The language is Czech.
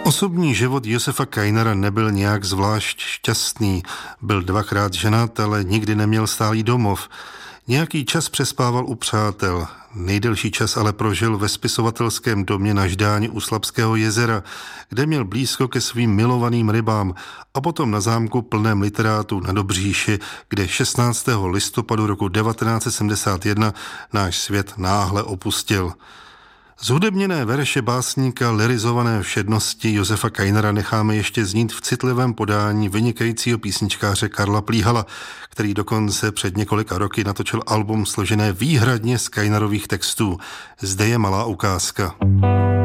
Osobní život Josefa Kainera nebyl nějak zvlášť šťastný. Byl 2krát ženat, ale nikdy neměl stálý domov. Nějaký čas přespával u přátel. Nejdelší čas ale prožil ve spisovatelském domě na Ždáni u Slabského jezera, kde měl blízko ke svým milovaným rybám, a potom na zámku plném literátů na Dobříši, kde 16. listopadu roku 1971 náš svět náhle opustil. Zhudebněné verše básníka lyrizované všednosti Josefa Kainera necháme ještě znít v citlivém podání vynikajícího písničkáře Karla Plíhala, který dokonce před několika roky natočil album složené výhradně z Kainerových textů. Zde je malá ukázka.